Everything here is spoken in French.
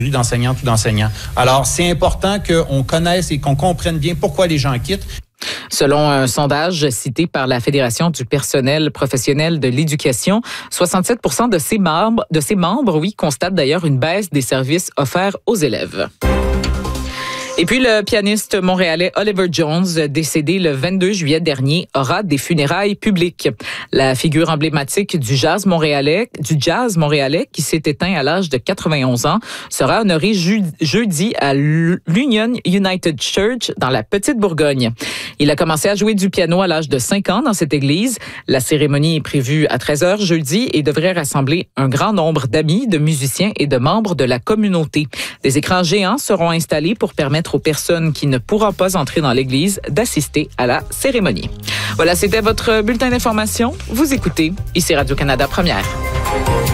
d'enseignantes ou d'enseignants. Alors, c'est important qu'on connaisse et qu'on comprenne bien pourquoi les gens quittent. Selon un sondage cité par la Fédération du personnel professionnel de l'éducation, 67% de ses membres, constatent d'ailleurs une baisse des services offerts aux élèves. Et puis, le pianiste montréalais Oliver Jones, décédé le 22 juillet dernier, aura des funérailles publiques. La figure emblématique du jazz montréalais, qui s'est éteint à l'âge de 91 ans, sera honoré jeudi à l'Union United Church dans la Petite-Bourgogne. Il a commencé à jouer du piano à l'âge de 5 ans dans cette église. La cérémonie est prévue à 13h jeudi et devrait rassembler un grand nombre d'amis, de musiciens et de membres de la communauté. Des écrans géants seront installés pour permettre aux personnes qui ne pourront pas entrer dans l'église d'assister à la cérémonie. Voilà, c'était votre bulletin d'information. Vous écoutez ici Radio-Canada Première.